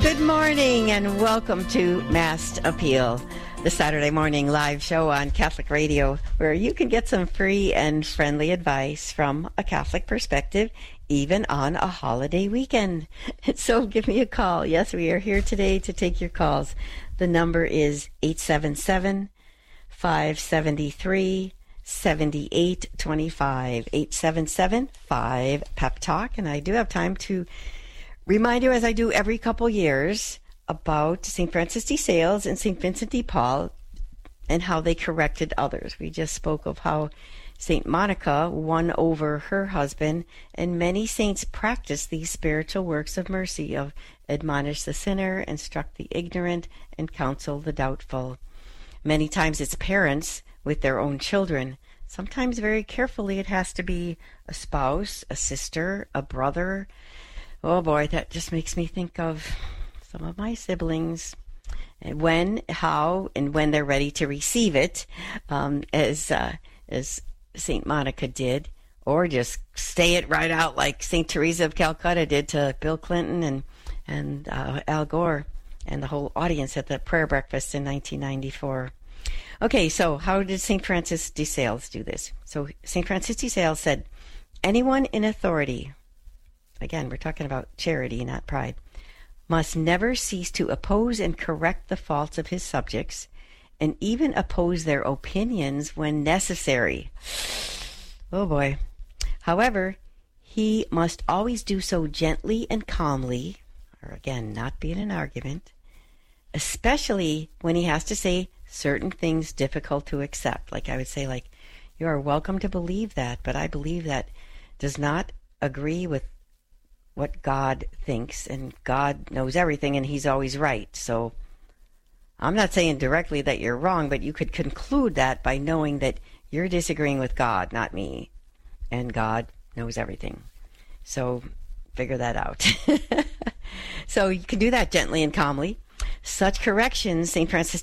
Good morning and welcome to Mast Appeal, the Saturday morning live show on Catholic Radio, where you can get some free and friendly advice from a Catholic perspective, even on a holiday weekend. So give me a call. Yes, we are here today to take your calls. The number is 877-573-7825, 877-5-PEP-TALK, and I do have time to remind you, as I do every couple years, about St. Francis de Sales and St. Vincent de Paul and how they corrected others. We just spoke of how St. Monica won over her husband, and many saints practice these spiritual works of mercy of admonish the sinner, instruct the ignorant, and counsel the doubtful. Many times it's parents with their own children. Sometimes very carefully it has to be a spouse, a sister, a brother. Oh boy, that just makes me think of some of my siblings. When, how, and when they're ready to receive it, as St. Monica did, or just say it right out like St. Teresa of Calcutta did to Bill Clinton and Al Gore and the whole audience at the prayer breakfast in 1994. Okay, so how did St. Francis de Sales do this? So St. Francis de Sales said, anyone in authority, again, we're talking about charity, not pride, must never cease to oppose and correct the faults of his subjects, and even oppose their opinions when necessary. Oh boy. However, he must always do so gently and calmly, or again, not be in an argument, especially when he has to say certain things difficult to accept. Like I would say, like, you are welcome to believe that, but I believe that does not agree with what God thinks, and God knows everything, and he's always right. So I'm not saying directly that you're wrong, but you could conclude that by knowing that you're disagreeing with God, not me, and God knows everything. So figure that out. So you can do that gently and calmly. Such corrections, St. Francis